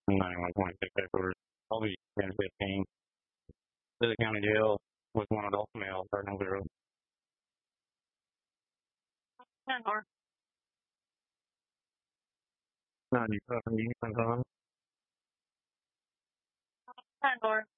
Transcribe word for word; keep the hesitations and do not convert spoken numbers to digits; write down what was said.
ninety-one point six headquarters. I'll be ten fifteen. To the county jail with one adult male, Cardinal Zero. ten four. ninety-seven, you can come. ten four.